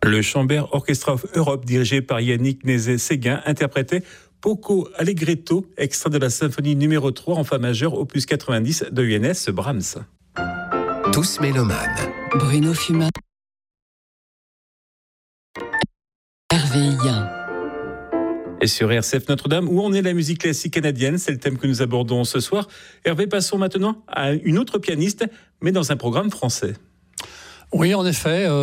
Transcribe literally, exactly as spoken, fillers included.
Le Chambers Orchestra of Europe, dirigé par Yannick Nézet-Séguin, interprétait Poco Allegretto, extrait de la symphonie numéro trois en fa majeur, opus quatre-vingt-dix de Johannes Brahms. Tous mélomanes. Bruno Fumat. Merveillant. Et sur R C F Notre-Dame, où en est la musique classique canadienne? C'est le thème que nous abordons ce soir. Hervé, passons maintenant à une autre pianiste, mais dans un programme français. Oui, en effet. Euh